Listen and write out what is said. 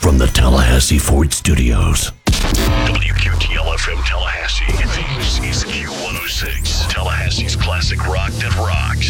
from the Tallahassee Ford Studios. WQTL-FM Tallahassee. This is Q106, Tallahassee's classic rock that rocks.